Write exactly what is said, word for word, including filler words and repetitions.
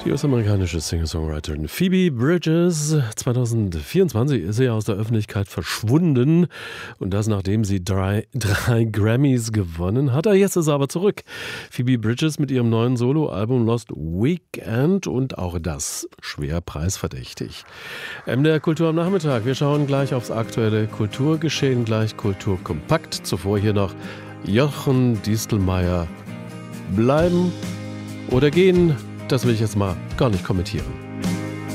Die US-amerikanische Singer-Songwriterin Phoebe Bridgers. zwanzig vierundzwanzig ist sie aus der Öffentlichkeit verschwunden. Und das, nachdem sie drei, drei Grammys gewonnen hat. Jetzt ist sie aber zurück. Phoebe Bridgers mit ihrem neuen Soloalbum Lost Weekend. Und auch das schwer preisverdächtig. M D R Kultur am Nachmittag. Wir schauen gleich aufs aktuelle Kulturgeschehen. Gleich Kulturkompakt. Zuvor hier noch Jochen Distelmeier. Bleiben oder gehen? Das will ich jetzt mal gar nicht kommentieren.